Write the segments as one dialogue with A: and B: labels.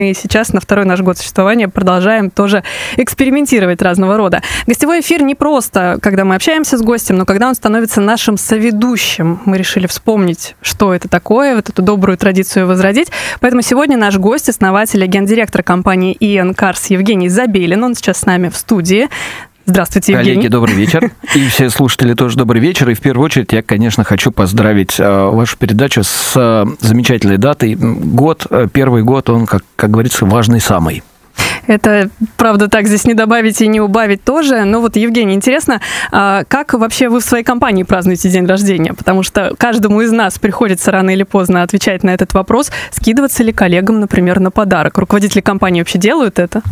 A: И сейчас на второй наш год существования продолжаем тоже экспериментировать разного рода. Гостевой эфир не просто, когда мы общаемся с гостем, но когда он становится нашим соведущим. Мы решили вспомнить, что это такое, вот эту добрую традицию возродить. Поэтому сегодня наш гость, основатель и гендиректор компании Ion Cars Евгений Забелин. Он сейчас с нами в студии. Здравствуйте, Евгений.
B: Коллеги, добрый вечер. И все слушатели тоже добрый вечер. И в первую очередь я, конечно, хочу поздравить вашу передачу с замечательной датой. Первый год, он, как говорится, важный самый.
A: Это, правда, так здесь не добавить и не убавить тоже. Но вот, Евгений, интересно, как вообще вы в своей компании празднуете день рождения? Потому что каждому из нас приходится рано или поздно отвечать на этот вопрос. Скидываться ли коллегам, например, на подарок? Руководители компании вообще делают это?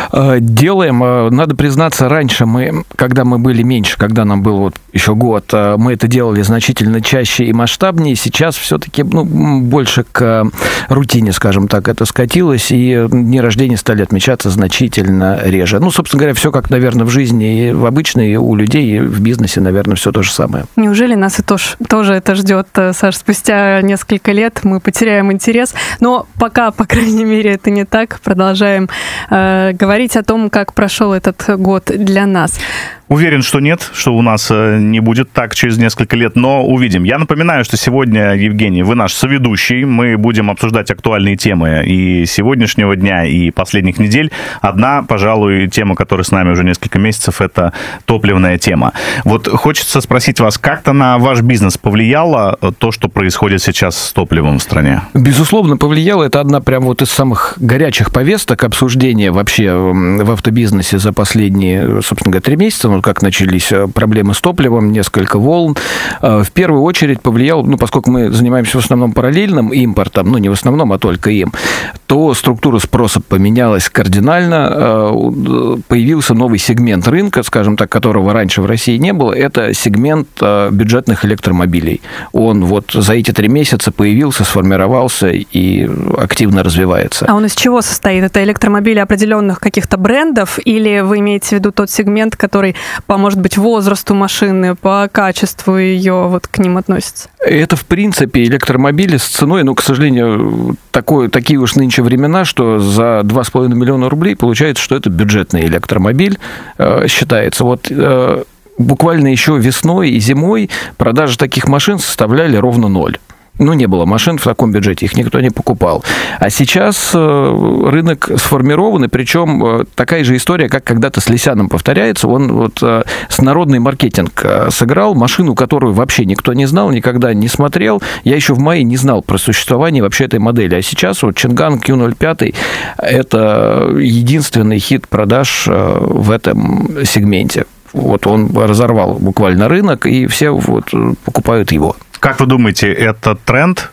B: Делаем. Надо признаться, раньше когда мы были меньше, когда нам был вот еще год, мы это делали значительно чаще и масштабнее. Сейчас все-таки больше к рутине, скажем так, это скатилось, и дни рождения стали отмечаться значительно реже. Собственно говоря, все как, наверное, в жизни и в обычной, и у людей, и в бизнесе, наверное, все то же самое.
A: Неужели нас и тоже это ждет, Саш, спустя несколько лет мы потеряем интерес? Но пока, по крайней мере, это не так. Продолжаем говорить о том, как прошел этот год для нас.
C: Уверен, что нет, что у нас не будет так через несколько лет, но увидим. Я напоминаю, что сегодня, Евгений, вы наш соведущий. Мы будем обсуждать актуальные темы и сегодняшнего дня, и последних недель. Одна, пожалуй, тема, которая с нами уже несколько месяцев, это топливная тема. Вот хочется спросить вас, как-то на ваш бизнес повлияло то, что происходит сейчас с топливом в стране?
B: Безусловно, повлияло. Это одна прям вот из самых горячих повесток обсуждения вообще в автобизнесе за последние, собственно говоря, 3 месяца. Как начались проблемы с топливом, несколько волн. В первую очередь повлиял, поскольку мы занимаемся в основном параллельным импортом, не в основном, а только им, то структура спроса поменялась кардинально. Появился новый сегмент рынка, скажем так, которого раньше в России не было. Это сегмент бюджетных электромобилей. Он вот за эти 3 месяца появился, сформировался и активно развивается.
A: А он из чего состоит? Это электромобили определенных каких-то брендов, или вы имеете в виду тот сегмент, который по, может быть, возрасту машины, по качеству ее вот к ним относится?
B: Это, в принципе, электромобили с ценой, к сожалению, такие уж нынче времена, что за 2,5 миллиона рублей получается, что это бюджетный электромобиль, считается. Вот буквально еще весной и зимой продажи таких машин составляли ровно 0. Не было машин в таком бюджете, их никто не покупал. А сейчас рынок сформирован, и причем такая же история, как когда-то с Лисяном повторяется. Он вот с народный маркетинг сыграл, машину, которую вообще никто не знал, никогда не смотрел. Я еще в мае не знал про существование вообще этой модели. А сейчас вот Чинган Q05 – это единственный хит продаж в этом сегменте. Вот он разорвал буквально рынок, и все вот покупают его.
C: Как вы думаете, это тренд?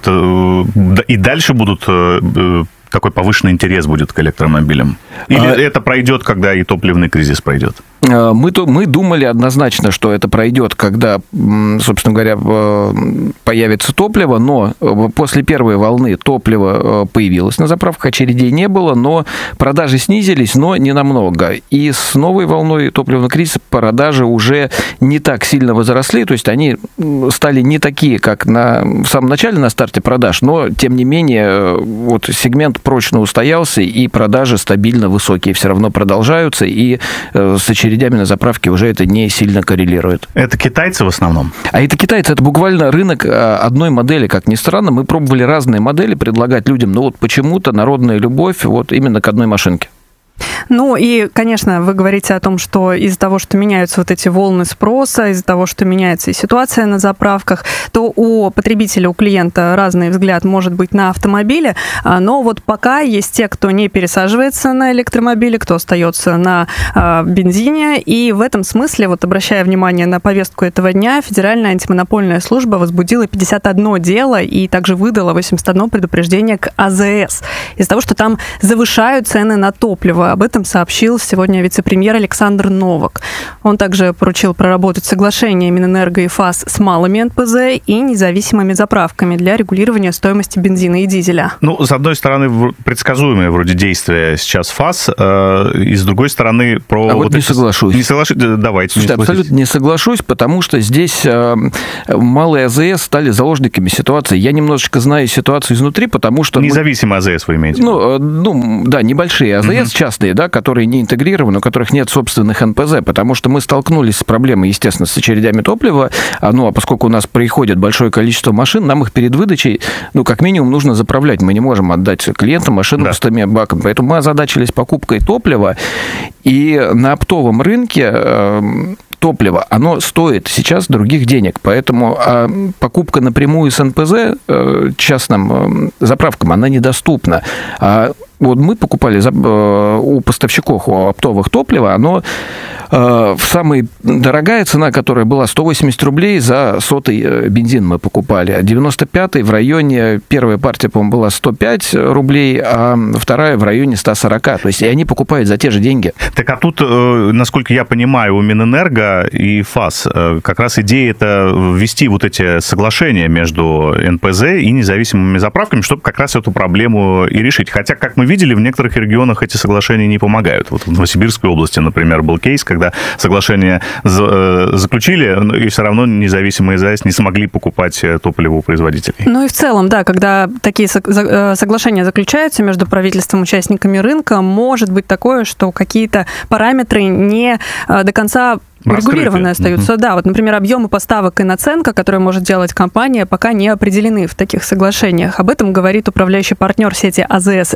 C: И дальше какой повышенный интерес будет к электромобилям? Или это пройдет, когда и топливный кризис пройдет?
B: Мы думали однозначно, что это пройдет, когда, собственно говоря, появится топливо, но после первой волны топливо появилось на заправках, очередей не было, но продажи снизились, но не намного. И с новой волной топливного кризиса продажи уже не так сильно возросли, то есть они стали не такие, как в самом начале, на старте продаж, но, тем не менее, вот сегмент прочно устоялся, и продажи стабильно высокие все равно продолжаются, и с очередями на заправке уже это не сильно коррелирует.
C: Это китайцы в основном?
B: А это китайцы, это буквально рынок одной модели, как ни странно. Мы пробовали разные модели предлагать людям, но вот почему-то народная любовь вот именно к одной машинке.
A: И, конечно, вы говорите о том, что из-за того, что меняются вот эти волны спроса, из-за того, что меняется и ситуация на заправках, то у потребителя, у клиента разный взгляд может быть на автомобили, но вот пока есть те, кто не пересаживается на электромобили, кто остается на бензине, и в этом смысле, вот обращая внимание на повестку этого дня, Федеральная антимонопольная служба возбудила 51 дело и также выдала 81 предупреждение к АЗС из-за того, что там завышают цены на топливо. Об этом этом сообщил сегодня вице-премьер Александр Новак. Он также поручил проработать соглашение Минэнерго и ФАС с малыми НПЗ и независимыми заправками для регулирования стоимости бензина и дизеля.
C: Ну, с одной стороны, предсказуемые вроде действия сейчас ФАС, и с другой стороны, про...
B: А вот не соглашусь.
C: Не соглашусь? Давайте.
B: Слушайте, абсолютно не соглашусь, потому что здесь малые АЗС стали заложниками ситуации. Я немножечко знаю ситуацию изнутри, потому что...
C: Независимые АЗС вы имеете?
B: Ну, да, небольшие АЗС частные, да, которые не интегрированы, у которых нет собственных НПЗ, потому что мы столкнулись с проблемой, естественно, с очередями топлива, а поскольку у нас приходит большое количество машин, нам их перед выдачей, как минимум, нужно заправлять. Мы не можем отдать клиентам машину пустыми баками. Поэтому мы озадачились покупкой топлива, и на оптовом рынке топливо, оно стоит сейчас других денег, поэтому покупка напрямую с НПЗ частным заправкам, она недоступна. Вот мы покупали у поставщиков у оптовых топлива, оно самая дорогая цена, которая была 180 рублей за сотый бензин мы покупали, а 95-й в районе, первая партия, по-моему, была 105 рублей, а вторая в районе 140. То есть и они покупают за те же деньги.
C: Так а тут, насколько я понимаю, у Минэнерго и ФАС как раз идея это ввести вот эти соглашения между НПЗ и независимыми заправками, чтобы как раз эту проблему и решить. Хотя, как мы видели, в некоторых регионах эти соглашения не помогают. Вот в Новосибирской области, например, был кейс, когда соглашение заключили, и все равно независимые АЗС не смогли покупать топливо у производителей.
A: Ну и в целом, да, когда такие соглашения заключаются между правительством и участниками рынка, может быть такое, что какие-то параметры не до конца урегулированные остаются. Да, вот, например, объемы поставок и наценка, которые может делать компания, пока не определены в таких соглашениях. Об этом говорит управляющий партнер сети АЗС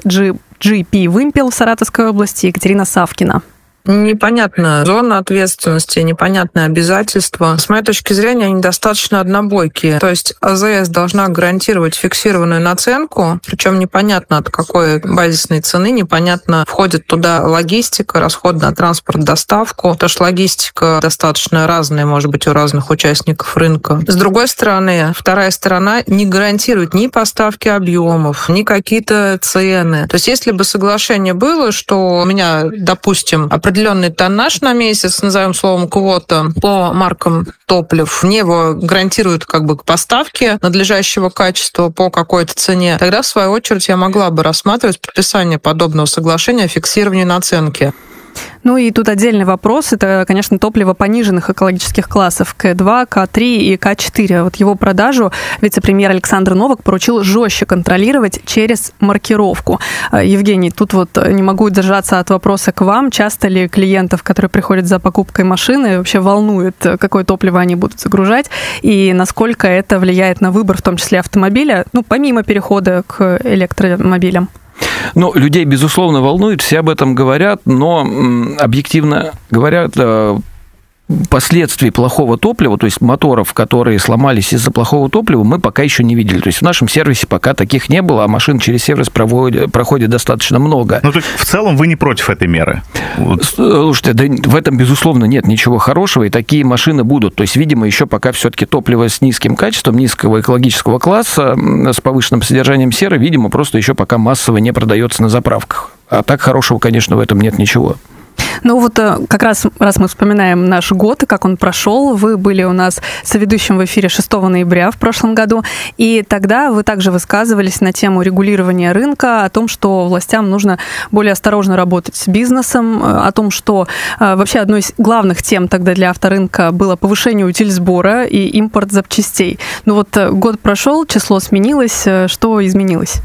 A: GP «Вымпел» в Саратовской области Екатерина Савкина.
D: Непонятна зона ответственности, непонятные обязательства. С моей точки зрения, они достаточно однобойкие. То есть АЗС должна гарантировать фиксированную наценку, причем непонятно от какой базисной цены, непонятно, входит туда логистика, расход на транспорт, доставку, потому что логистика достаточно разная, может быть, у разных участников рынка. С другой стороны, вторая сторона не гарантирует ни поставки объемов, ни какие-то цены. То есть если бы соглашение было, что у меня, допустим, определенный тоннаж на месяц, назовем словом квота, по маркам топлив, мне его гарантируют к поставке надлежащего качества по какой-то цене, тогда, в свою очередь, я могла бы рассматривать подписание подобного соглашения о фиксировании наценки.
A: Ну и тут отдельный вопрос. Это, конечно, топливо пониженных экологических классов К2, К3 и К4. Вот его продажу вице-премьер Александр Новак поручил жестче контролировать через маркировку. Евгений, тут вот не могу удержаться от вопроса к вам. Часто ли клиентов, которые приходят за покупкой машины, вообще волнует, какое топливо они будут загружать, и насколько это влияет на выбор, в том числе автомобиля, помимо перехода к электромобилям?
B: Людей, безусловно, волнует, все об этом говорят, но объективно говорят, последствий плохого топлива, то есть моторов, которые сломались из-за плохого топлива, мы пока еще не видели. То есть в нашем сервисе пока таких не было, а машин через сервис проходит достаточно много.
C: То есть в целом вы не против этой меры?
B: Слушайте, да, в этом, безусловно, нет ничего хорошего, и такие машины будут. То есть, видимо, еще пока все-таки топливо с низким качеством, низкого экологического класса, с повышенным содержанием серы, видимо, просто еще пока массово не продается на заправках. А так хорошего, конечно, в этом нет ничего.
A: Как раз мы вспоминаем наш год и как он прошел, вы были у нас соведущим в эфире 6 ноября в прошлом году, и тогда вы также высказывались на тему регулирования рынка, о том, что властям нужно более осторожно работать с бизнесом, о том, что вообще одной из главных тем тогда для авторынка было повышение утильсбора и импорт запчастей. Год прошел, число сменилось, что изменилось?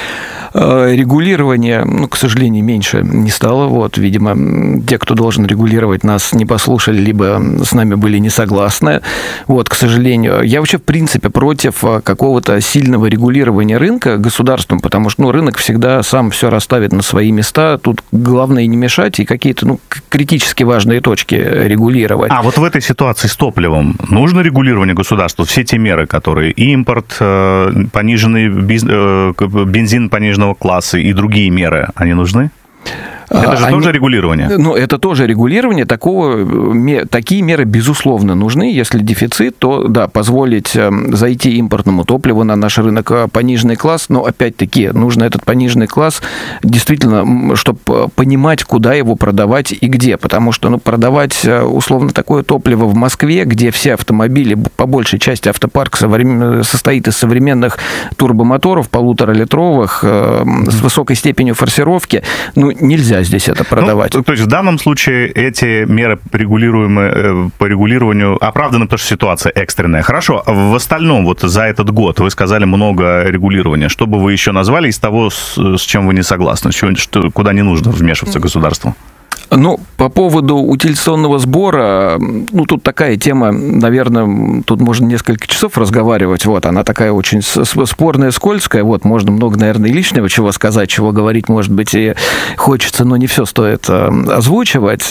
B: Регулирование, к сожалению, меньше не стало. Видимо, те, кто должен регулировать, нас не послушали, либо с нами были не согласны. К сожалению. Я вообще, в принципе, против какого-то сильного регулирования рынка государством, потому что рынок всегда сам все расставит на свои места. Тут главное не мешать и какие-то критически важные точки регулировать.
C: А вот в этой ситуации с топливом нужно регулирование государства? Все те меры, которые импорт, пониженный бензин пониженного класса и другие меры, они нужны? Это же тоже регулирование.
B: Ну, это тоже регулирование. Такие меры, безусловно, нужны. Если дефицит, то, да, позволить зайти импортному топливу на наш рынок пониженный класс, но, опять-таки, нужно этот пониженный класс действительно, чтобы понимать, куда его продавать и где. Потому что, продавать, условно, такое топливо в Москве, где все автомобили, по большей части автопарк состоит из современных турбомоторов, 1,5-литровых, с высокой степенью форсировки, нельзя здесь это продавать.
C: То есть в данном случае эти меры по регулированию оправданы, потому что ситуация экстренная. Хорошо, в остальном вот за этот год вы сказали много регулирования. Что бы вы еще назвали из того, с чем вы не согласны, куда не нужно вмешиваться государству?
B: По поводу утилизационного сбора, тут такая тема, наверное, тут можно несколько часов разговаривать, она такая очень спорная, скользкая, можно много, наверное, и лишнего чего сказать, чего говорить, может быть, и хочется, но не все стоит озвучивать.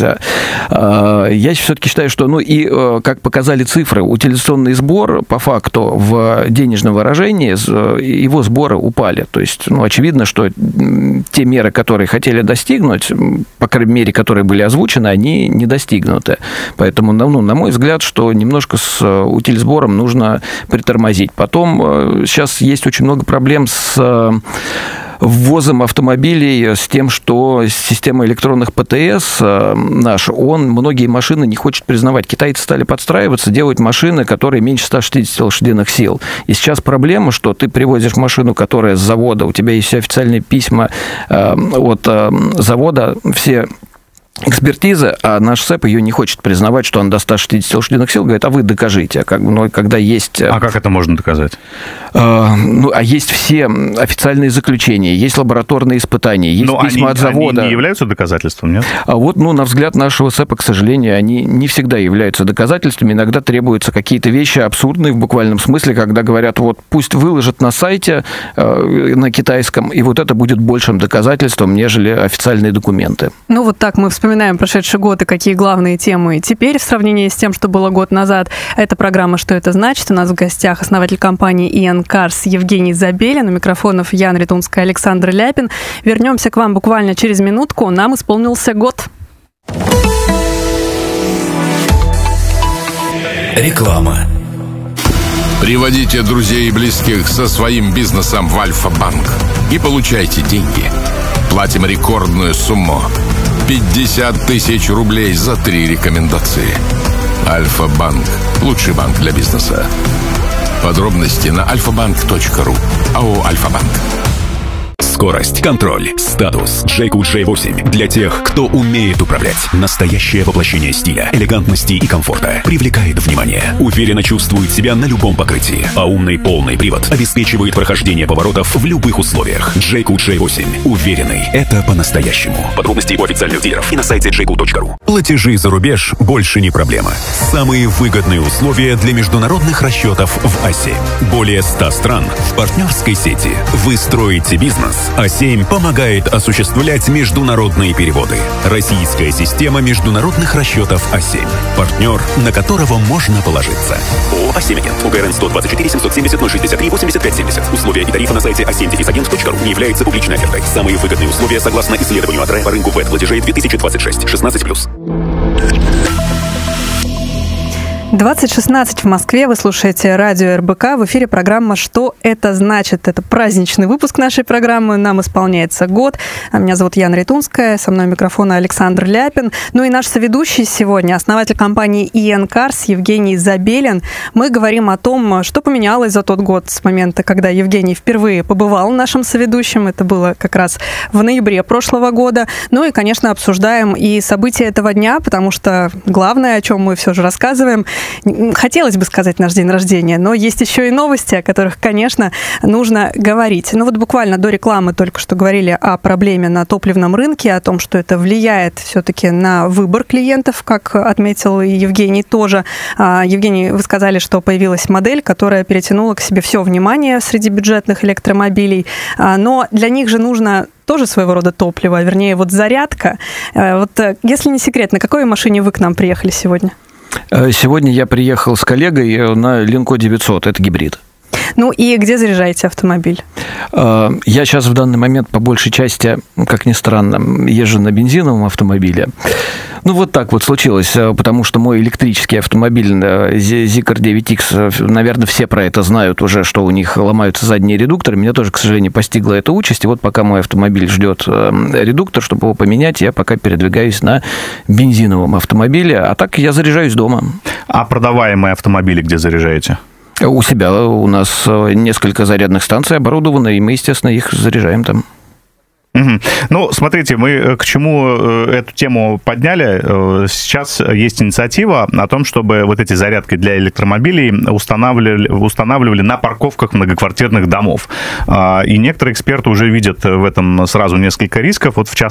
B: Я все-таки считаю, что, как показали цифры, утилизационный сбор, по факту, в денежном выражении, его сборы упали. То есть, очевидно, что те меры, которые хотели достигнуть, по крайней мере, которые были озвучены, они не достигнуты. Поэтому, на мой взгляд, что немножко с утильсбором нужно притормозить. Потом сейчас есть очень много проблем с ввозом автомобилей, с тем, что система электронных ПТС многие машины не хочет признавать. Китайцы стали подстраиваться, делать машины, которые меньше 160 лошадиных сил. И сейчас проблема, что ты привозишь машину, которая с завода, у тебя есть все официальные письма от завода, все экспертиза, а наш СЭП ее не хочет признавать, что он до 160 лошадиных сил, говорит, а вы докажите. Когда есть...
C: А как это можно доказать?
B: Есть все официальные заключения, есть лабораторные испытания, есть письма от завода.
C: Они не являются доказательством, нет?
B: На взгляд нашего СЭПа, к сожалению, они не всегда являются доказательствами. Иногда требуются какие-то вещи абсурдные в буквальном смысле, когда говорят, пусть выложат на сайте на китайском, и это будет большим доказательством, нежели официальные документы.
A: Так мы вспоминаем прошедший год и какие главные темы теперь в сравнении с тем, что было год назад. Это программа «Что это значит?». У нас в гостях основатель компании EN Cars Евгений Забелин. У микрофонов Яна Ритунская, Александр Ляпин. Вернемся к вам буквально через минутку. Нам исполнился год.
E: Реклама. Приводите друзей и близких со своим бизнесом в Альфа-банк и получайте деньги. Платим рекордную сумму. 50 тысяч рублей за 3 рекомендации. Альфа-банк. Лучший банк для бизнеса. Подробности на alfabank.ru. АО «Альфа-банк». Скорость, контроль, статус. Джейку J8 для тех, кто умеет управлять. Настоящее воплощение стиля, элегантности и комфорта. Привлекает внимание. Уверенно чувствует себя на любом покрытии. А умный полный привод обеспечивает прохождение поворотов в любых условиях. Джейку J8. Уверенный. Это по-настоящему. Подробности у официальных дилеров и на сайте jayco.ru. Платежи за рубеж больше не проблема. Самые выгодные условия для международных расчетов в А7. Более 100 стран в партнерской сети. Вы строите бизнес. А7 помогает осуществлять международные переводы. Российская система международных расчетов А7. Партнер, на которого можно положиться. ООО «А7 Агент». УГРН 124 770 063 85 70. Условия и тарифы на сайте a7-agent.ru не являются публичной офертой. Самые выгодные условия согласно исследованию АДР по рынку ВЭД-платежей 2026. 16+.
A: 20:16 в Москве. Вы слушаете радио РБК. В эфире программа «Что это значит?». Это праздничный выпуск нашей программы. Нам исполняется год. Меня зовут Яна Ритунская. Со мной у микрофона Александр Ляпин. И наш соведущий сегодня, основатель компании EN Cars Евгений Забелин. Мы говорим о том, что поменялось за тот год с момента, когда Евгений впервые побывал нашим соведущим. Это было как раз в ноябре прошлого года. И, конечно, обсуждаем и события этого дня, потому что главное, о чем мы все же рассказываем, хотелось бы сказать наш день рождения, но есть еще и новости, о которых, конечно, нужно говорить. Буквально до рекламы только что говорили о проблеме на топливном рынке, о том, что это влияет все-таки на выбор клиентов, как отметил и Евгений тоже. Евгений, вы сказали, что появилась модель, которая перетянула к себе все внимание среди бюджетных электромобилей, но для них же нужно тоже своего рода топливо, вернее, зарядка. Если не секрет, на какой машине вы к нам приехали сегодня?
B: Сегодня я приехал с коллегой на Линко 900, это гибрид.
A: Ну и где заряжаете автомобиль?
B: Я сейчас в данный момент по большей части, как ни странно, езжу на бензиновом автомобиле. Ну, вот так вот случилось, потому что мой электрический автомобиль Zikr 9X, наверное, все про это знают уже, что у них ломаются задние редукторы. Меня тоже, к сожалению, постигла эта участь. И вот пока мой автомобиль ждет редуктор, чтобы его поменять, я пока передвигаюсь на бензиновом автомобиле. А так я заряжаюсь дома.
C: А продаваемые автомобили где заряжаете?
B: У себя у нас несколько зарядных станций оборудовано, и мы, естественно, их заряжаем там.
C: Ну, смотрите, мы к чему эту тему подняли. Сейчас есть инициатива о том, чтобы вот эти зарядки для электромобилей устанавливали на парковках многоквартирных домов. И некоторые эксперты уже видят в этом сразу несколько рисков. Вот в частности,